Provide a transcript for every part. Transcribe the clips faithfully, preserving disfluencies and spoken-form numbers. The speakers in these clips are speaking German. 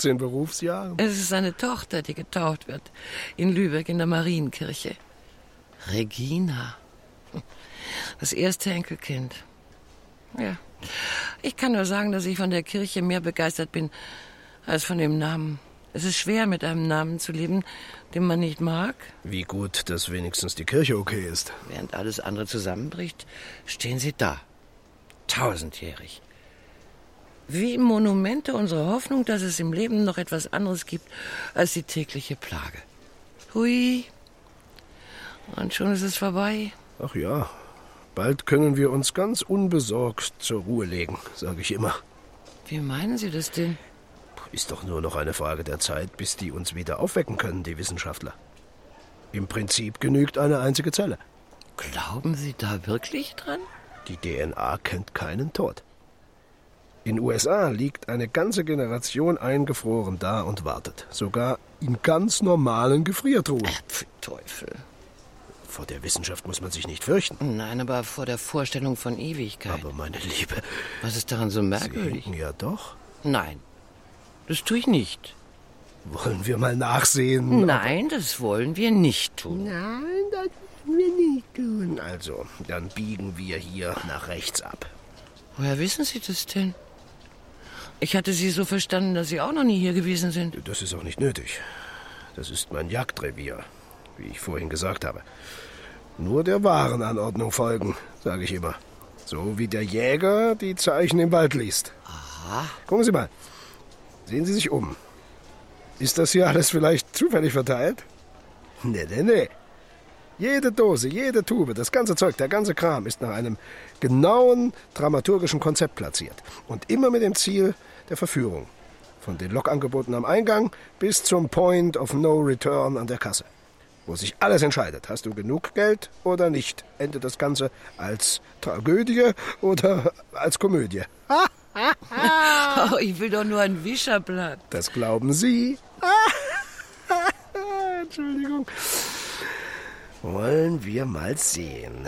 achtzehn Berufsjahren? Es ist seine Tochter, die getauft wird. In Lübeck in der Marienkirche. Regina. Das erste Enkelkind. Ja. Ich kann nur sagen, dass ich von der Kirche mehr begeistert bin als von dem Namen. Es ist schwer, mit einem Namen zu leben, den man nicht mag. Wie gut, dass wenigstens die Kirche okay ist. Während alles andere zusammenbricht, stehen sie da. Tausendjährig. Wie Monumente unserer Hoffnung, dass es im Leben noch etwas anderes gibt als die tägliche Plage. Hui. Und schon ist es vorbei. Ach ja, bald können wir uns ganz unbesorgt zur Ruhe legen, sage ich immer. Wie meinen Sie das denn? Ist doch nur noch eine Frage der Zeit, bis die uns wieder aufwecken können, die Wissenschaftler. Im Prinzip genügt eine einzige Zelle. Glauben Sie da wirklich dran? Die D N A kennt keinen Tod. In U S A liegt eine ganze Generation eingefroren da und wartet. Sogar in ganz normalen Gefriertruhen. Pf, Teufel. Vor der Wissenschaft muss man sich nicht fürchten. Nein, aber vor der Vorstellung von Ewigkeit. Aber meine Liebe... Was ist daran so merkwürdig? Sie hinken ja doch. Nein, das tue ich nicht. Wollen wir mal nachsehen? Nein, das wollen wir nicht tun. Nein, das wollen wir nicht tun. Also, dann biegen wir hier nach rechts ab. Woher wissen Sie das denn? Ich hatte Sie so verstanden, dass Sie auch noch nie hier gewesen sind. Das ist auch nicht nötig. Das ist mein Jagdrevier, wie ich vorhin gesagt habe. Nur der wahren Anordnung folgen, sage ich immer. So wie der Jäger die Zeichen im Wald liest. Aha. Gucken Sie mal. Sehen Sie sich um. Ist das hier alles vielleicht zufällig verteilt? Nee, nee, nee. Jede Dose, jede Tube, das ganze Zeug, der ganze Kram ist nach einem genauen dramaturgischen Konzept platziert. Und immer mit dem Ziel der Verführung. Von den Lokangeboten am Eingang bis zum Point of No Return an der Kasse. Wo sich alles entscheidet. Hast du genug Geld oder nicht? Endet das Ganze als Tragödie oder als Komödie? Oh, ich will doch nur ein Wischerblatt. Das glauben Sie? Entschuldigung. Wollen wir mal sehen.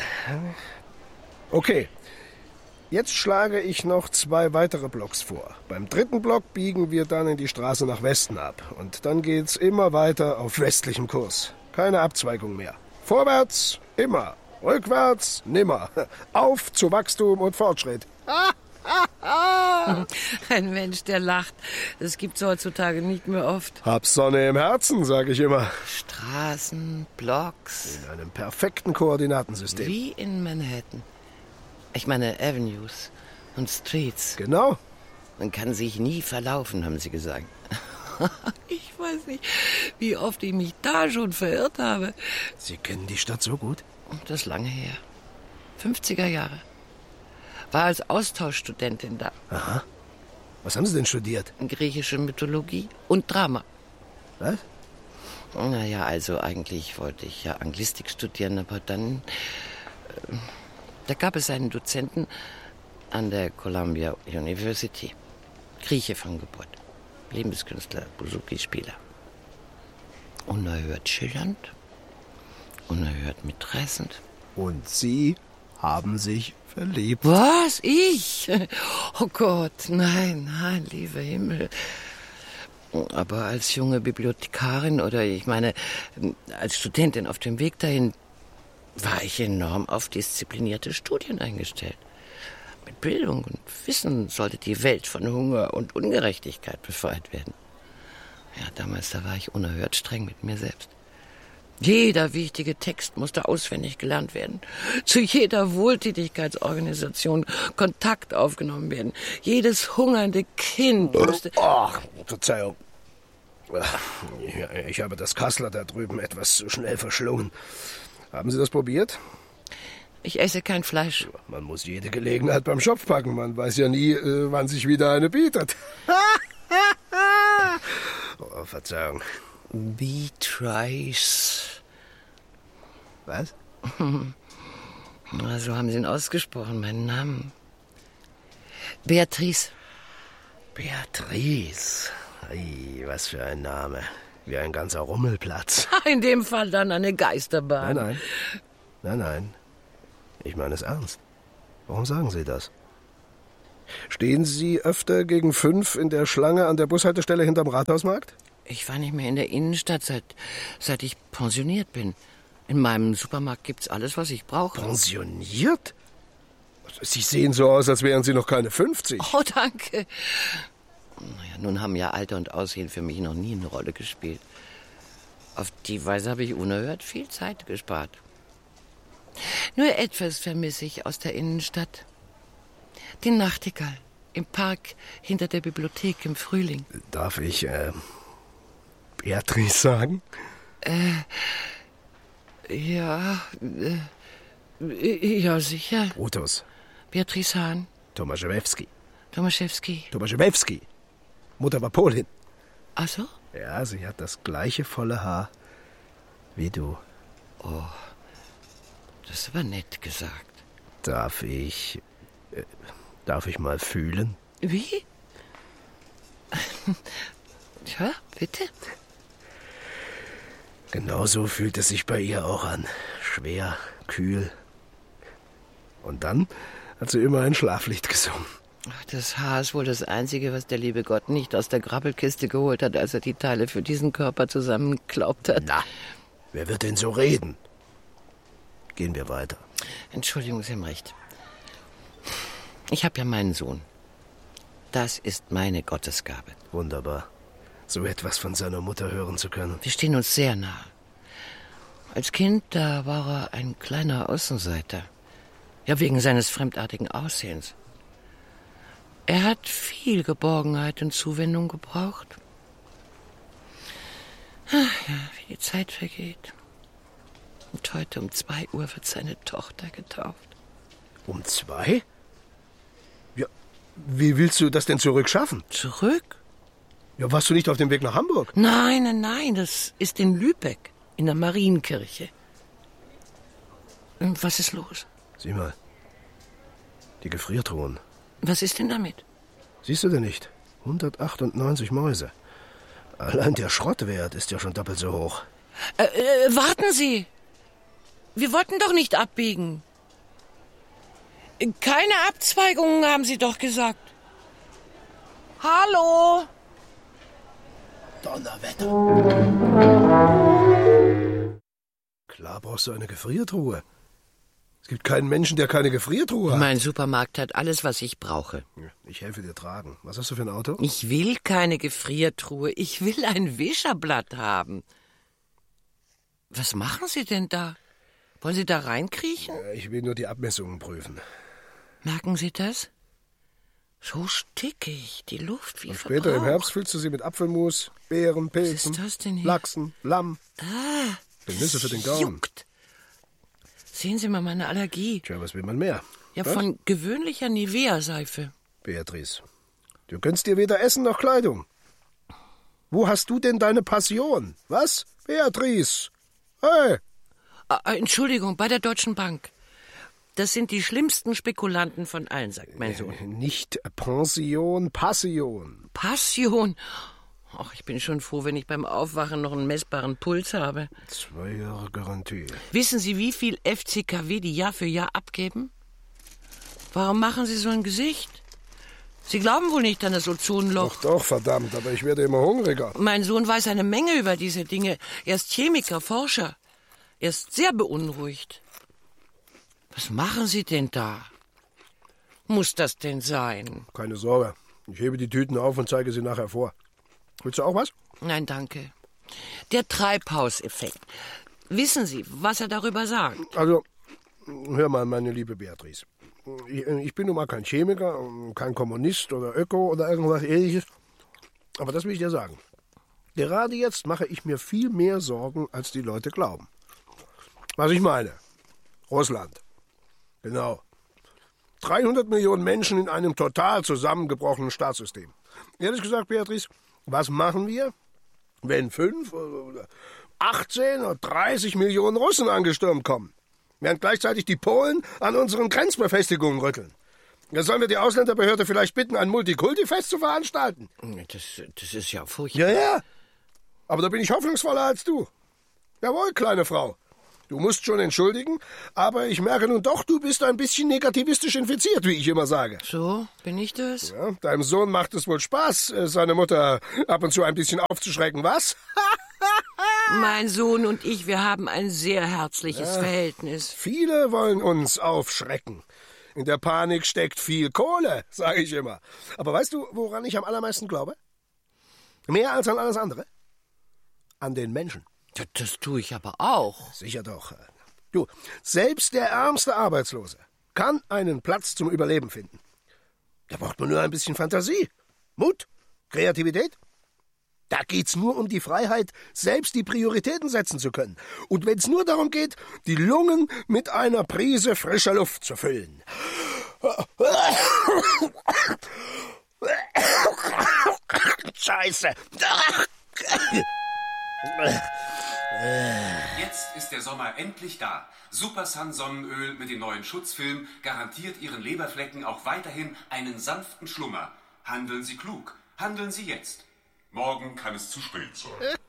Okay. Jetzt schlage ich noch zwei weitere Blocks vor. Beim dritten Block biegen wir dann in die Straße nach Westen ab. Und dann geht's immer weiter auf westlichem Kurs. Keine Abzweigung mehr. Vorwärts, immer. Rückwärts, nimmer. Auf zu Wachstum und Fortschritt. Ein Mensch, der lacht. Das gibt's heutzutage nicht mehr oft. Hab Sonne im Herzen, sage ich immer. Straßen, Blocks. In einem perfekten Koordinatensystem. Wie in Manhattan. Ich meine Avenues und Streets. Genau. Man kann sich nie verlaufen, haben Sie gesagt. Ich weiß nicht, wie oft ich mich da schon verirrt habe. Sie kennen die Stadt so gut? Das ist lange her. fünfziger Jahre. War als Austauschstudentin da. Aha. Was haben Sie denn studiert? Griechische Mythologie und Drama. Was? Naja, also eigentlich wollte ich ja Anglistik studieren, aber dann... Äh, da gab es einen Dozenten an der Columbia University. Grieche von Geburt. Lebenskünstler, Bouzouki-Spieler. Unerhört schillernd, unerhört mitreißend. Und Sie haben sich verliebt. Was? Ich? Oh Gott, nein, nein, lieber Himmel. Aber als junge Bibliothekarin oder ich meine, als Studentin auf dem Weg dahin, war ich enorm auf disziplinierte Studien eingestellt. Mit Bildung und Wissen sollte die Welt von Hunger und Ungerechtigkeit befreit werden. Ja, damals, da war ich unerhört streng mit mir selbst. Jeder wichtige Text musste auswendig gelernt werden. Zu jeder Wohltätigkeitsorganisation Kontakt aufgenommen werden. Jedes hungernde Kind musste... Ach, Verzeihung. Ich habe das Kassler da drüben etwas zu schnell verschlungen. Haben Sie das probiert? Ich esse kein Fleisch. Man muss jede Gelegenheit beim Schopf packen. Man weiß ja nie, wann sich wieder eine bietet. Oh, Verzeihung. Beatrice. Was? So haben Sie ihn ausgesprochen, meinen Namen. Beatrice. Beatrice. Ei, was für ein Name. Wie ein ganzer Rummelplatz. In dem Fall dann eine Geisterbahn. Nein, nein. Nein, nein. Ich meine es ernst. Warum sagen Sie das? Stehen Sie öfter gegen fünf in der Schlange an der Bushaltestelle hinterm Rathausmarkt? Ich war nicht mehr in der Innenstadt, seit, seit ich pensioniert bin. In meinem Supermarkt gibt's alles, was ich brauche. Pensioniert? Sie sehen so aus, als wären Sie noch keine fünfzig. Oh, danke. Naja, nun haben ja Alter und Aussehen für mich noch nie eine Rolle gespielt. Auf die Weise habe ich unerhört viel Zeit gespart. Nur etwas vermisse ich aus der Innenstadt. Den Nachtigall im Park hinter der Bibliothek im Frühling. Darf ich, äh, Beatrice sagen? Äh, ja, äh, ja, sicher. Brutus. Beatrice Hahn. Tomaszewski. Tomaszewski. Tomaszewski. Mutter war Polin. Ach so? Ja, sie hat das gleiche volle Haar wie du. Oh, das ist aber nett gesagt. Darf ich, äh, darf ich mal fühlen? Wie? Ja, bitte. Genauso fühlt es sich bei ihr auch an. Schwer, kühl. Und dann hat sie immer ein Schlaflied gesungen. Ach, das Haar ist wohl das Einzige, was der liebe Gott nicht aus der Grabbelkiste geholt hat, als er die Teile für diesen Körper zusammengeklaubt hat. Na, wer wird denn so reden? Gehen wir weiter. Entschuldigung, Sie haben recht. Ich habe ja meinen Sohn. Das ist meine Gottesgabe. Wunderbar, so etwas von seiner Mutter hören zu können. Wir stehen uns sehr nah. Als Kind, da war er ein kleiner Außenseiter. Ja, wegen seines fremdartigen Aussehens. Er hat viel Geborgenheit und Zuwendung gebraucht. Ach ja, wie die Zeit vergeht. Und heute um zwei Uhr wird seine Tochter getauft. Um zwei? Ja, wie willst du das denn zurückschaffen? Zurück? Ja, warst du nicht auf dem Weg nach Hamburg? Nein, nein, nein, das ist in Lübeck, in der Marienkirche. Und was ist los? Sieh mal, die Gefriertruhen. Was ist denn damit? Siehst du denn nicht? hundertachtundneunzig Mäuse. Allein der Schrottwert ist ja schon doppelt so hoch. Äh, äh, warten Sie! Wir wollten doch nicht abbiegen. Keine Abzweigungen, haben Sie doch gesagt. Hallo? Donnerwetter. Klar brauchst du eine Gefriertruhe. Es gibt keinen Menschen, der keine Gefriertruhe hat. Mein Supermarkt hat alles, was ich brauche. Ich helfe dir tragen. Was hast du für ein Auto? Ich will keine Gefriertruhe. Ich will ein Wischerblatt haben. Was machen Sie denn da? Wollen Sie da reinkriechen? Ich will nur die Abmessungen prüfen. Merken Sie das? So stickig, die Luft wie Und später im Herbst füllst du sie mit Apfelmus, Beeren, Pilzen, Was ist das denn hier? Lachsen, Lamm, Ah, Nüsse für den Gaumen. juckt. Sehen Sie mal meine Allergie. Tja, was will man mehr? Ja, Was? von gewöhnlicher Nivea-Seife. Beatrice, du gönnst dir weder Essen noch Kleidung. Wo hast du denn deine Passion? Was? Beatrice! Hey! Ah, Entschuldigung, bei der Deutschen Bank. Das sind die schlimmsten Spekulanten von allen, sagt mein Sohn. Nicht Pension, Passion. Passion. Ach, ich bin schon froh, wenn ich beim Aufwachen noch einen messbaren Puls habe. Zwei Jahre Garantie. Wissen Sie, wie viel F C K W die Jahr für Jahr abgeben? Warum machen Sie so ein Gesicht? Sie glauben wohl nicht an das Ozonloch. Doch, doch, verdammt, aber ich werde immer hungriger. Mein Sohn weiß eine Menge über diese Dinge. Er ist Chemiker, Forscher. Er ist sehr beunruhigt. Was machen Sie denn da? Muss das denn sein? Keine Sorge, ich hebe die Tüten auf und zeige sie nachher vor. Willst du auch was? Nein, danke. Der Treibhauseffekt. Wissen Sie, was er darüber sagt? Also, hör mal, meine liebe Beatrice. Ich, ich bin nun mal kein Chemiker, kein Kommunist oder Öko oder irgendwas Ähnliches. Aber das will ich dir sagen. Gerade jetzt mache ich mir viel mehr Sorgen, als die Leute glauben. Was ich meine? Russland. Genau. dreihundert Millionen Menschen in einem total zusammengebrochenen Staatssystem. Ehrlich gesagt, Beatrice, was machen wir, wenn fünf oder achtzehn oder dreißig Millionen Russen angestürmt kommen, während gleichzeitig die Polen an unseren Grenzbefestigungen rütteln? Dann sollen wir die Ausländerbehörde vielleicht bitten, ein Multikulti-Fest zu veranstalten. Das, das ist ja furchtbar. Ja, ja. Aber da bin ich hoffnungsvoller als du. Jawohl, kleine Frau. Du musst schon entschuldigen, aber ich merke nun doch, du bist ein bisschen negativistisch infiziert, wie ich immer sage. So, bin ich das? Ja, deinem Sohn macht es wohl Spaß, seine Mutter ab und zu ein bisschen aufzuschrecken, was? Mein Sohn und ich, wir haben ein sehr herzliches ja, Verhältnis. Viele wollen uns aufschrecken. In der Panik steckt viel Kohle, sage ich immer. Aber weißt du, woran ich am allermeisten glaube? Mehr als an alles andere? An den Menschen. Das, das tue ich aber auch. Sicher doch. Du, selbst der ärmste Arbeitslose kann einen Platz zum Überleben finden. Da braucht man nur ein bisschen Fantasie, Mut, Kreativität. Da geht's nur um die Freiheit, selbst die Prioritäten setzen zu können. Und wenn's nur darum geht, die Lungen mit einer Prise frischer Luft zu füllen. Scheiße. Jetzt ist der Sommer endlich da. Super Sun Sonnenöl mit dem neuen Schutzfilm garantiert Ihren Leberflecken auch weiterhin einen sanften Schlummer. Handeln Sie klug. Handeln Sie jetzt. Morgen kann es zu spät sein.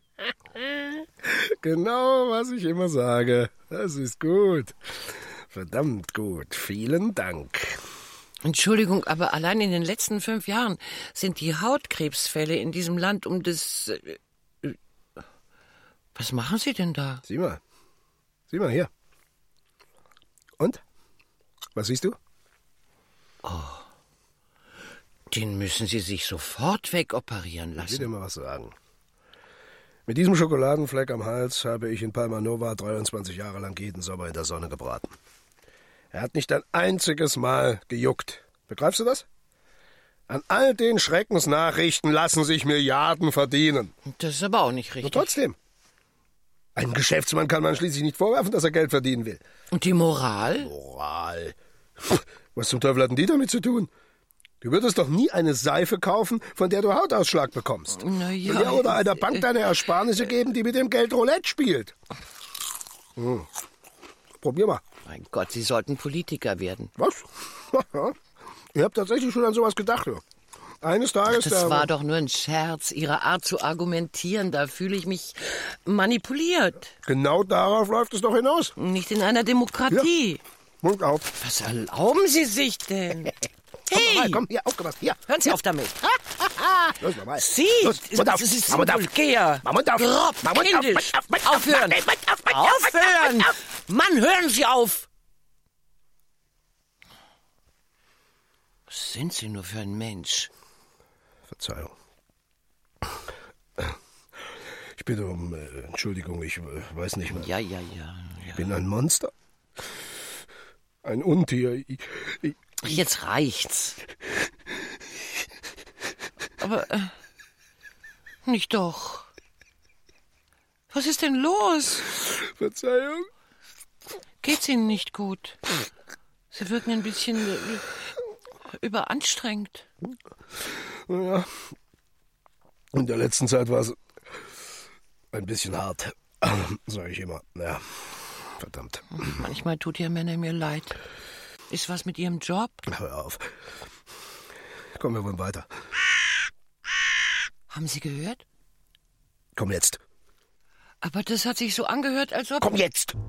Genau, was ich immer sage. Das ist gut. Verdammt gut. Vielen Dank. Entschuldigung, aber allein in den letzten fünf Jahren sind die Hautkrebsfälle in diesem Land um das... Äh, was machen Sie denn da? Sieh mal. Sieh mal hier. Und? Was siehst du? Oh. Den müssen Sie sich sofort wegoperieren lassen. Ich will dir mal was sagen. Mit diesem Schokoladenfleck am Hals habe ich in Palma Nova dreiundzwanzig Jahre lang jeden Sommer in der Sonne gebraten. Er hat nicht ein einziges Mal gejuckt. Begreifst du das? An all den Schreckensnachrichten lassen sich Milliarden verdienen. Das ist aber auch nicht richtig. Und trotzdem. Einem Geschäftsmann kann man schließlich nicht vorwerfen, dass er Geld verdienen will. Und die Moral? Moral? Was zum Teufel hatten die damit zu tun? Du würdest doch nie eine Seife kaufen, von der du Hautausschlag bekommst. Na ja, ja, oder einer Bank deine Ersparnisse geben, die mit dem Geld Roulette spielt. Hm. Probier mal. Mein Gott, Sie sollten Politiker werden. Was? Ich habe tatsächlich schon an sowas gedacht. Ja. Eines Tages... Ach, das da war doch nur ein Scherz. Ihre Art zu argumentieren, da fühle ich mich manipuliert. Genau darauf läuft es doch hinaus. Nicht in einer Demokratie. Ja. Mund auf. Was erlauben Sie sich denn? Hey! Komm, komm, hier, aufgepasst. Hier. Hören Sie auf damit. Los, normal. Sie! Los, Mund auf. Das ist Mund auf. vulgär. Mund auf. Grob, Mund auf. kindisch. Mund auf. Mund auf. Aufhören. Mund auf. Mund auf. Aufhören. Mann, hören Sie auf. Was sind Sie nur für ein Mensch? Verzeihung. Ich bitte um äh, Entschuldigung, ich äh, weiß nicht mehr. Ja, ja, ja, ja. Ich bin ein Monster. Ein Untier. Ich, ich, Jetzt reicht's. Aber äh, nicht doch. Was ist denn los? Verzeihung. Geht's Ihnen nicht gut? Sie wirken ein bisschen äh, überanstrengt. Ja. In der letzten Zeit war es ein bisschen hart, sage ich immer. Ja, verdammt. Manchmal tut Ihr Männer mir leid. Ist was mit Ihrem Job? Hör auf. Kommen wir wohl weiter. Haben Sie gehört? Komm jetzt. Aber das hat sich so angehört, als ob... Komm jetzt!